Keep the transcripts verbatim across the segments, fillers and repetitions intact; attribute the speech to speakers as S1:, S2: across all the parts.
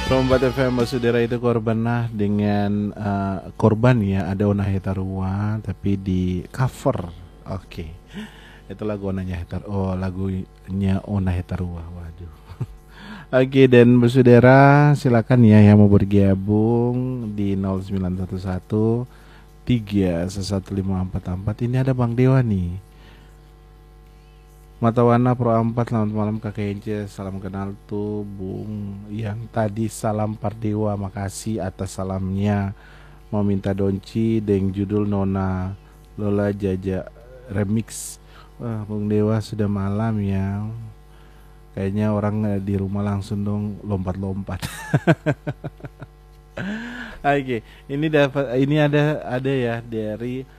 S1: Rombat F M Basudara itu korban lah dengan uh, korban ya, ada Ona Hetarua tapi di cover. Oke. Okay. Itu lagu Onanya Hetar. Oh, lagunya Ona Hetarua. Waduh. Oke, okay, dan Basudara silakan ya yang mau bergabung di nol sembilan satu satu tiga satu lima empat empat. Ini ada Bang Dewa nih. Matawana Pro empat, selamat malam Kakek Ence. Salam kenal tuh Bung yang tadi salam Pardewa. Makasih atas salamnya. Mau minta donci deng judul Nona Lola Jaja Remix. Wah Bung Dewa sudah malam ya. Kayaknya orang di rumah langsung dong lompat-lompat. Oke, ini dapat ini ada ada ya dari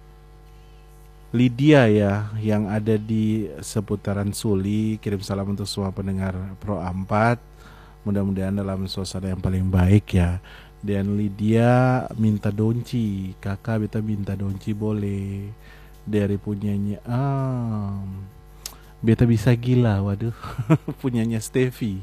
S1: Lydia ya yang ada di seputaran Suli. Kirim salam untuk semua pendengar Pro empat. Mudah-mudahan dalam suasana yang paling baik ya. Dan Lydia minta donci. Kakak beta minta donci boleh. Dari punyanya ah, beta bisa gila. Waduh. Punyanya Steffi.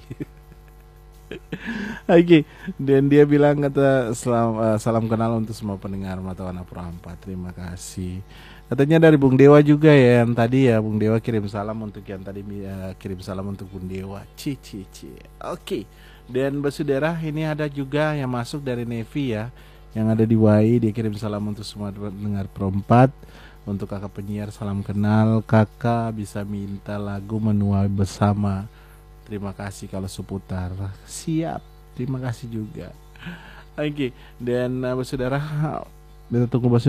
S1: Oke, okay. Dan dia bilang kata salam, uh, salam kenal untuk semua pendengar Matawana Pro empat. Terima kasih. Katanya dari Bung Dewa juga ya yang tadi ya, Bung Dewa kirim salam untuk yang tadi uh, kirim salam untuk Bung Dewa. Ci ci ci. Oke. Okay. Dan Basudara ini ada juga yang masuk dari Nevi ya, yang ada di W A I. Dia kirim salam untuk semua pendengar Pro empat. Untuk kakak penyiar salam kenal. Kakak bisa minta lagu Menua Bersama. Terima kasih kalau seputar. Siap. Terima kasih juga. Oke. Okay. Dan uh, Basudara, kita tunggu Basudara.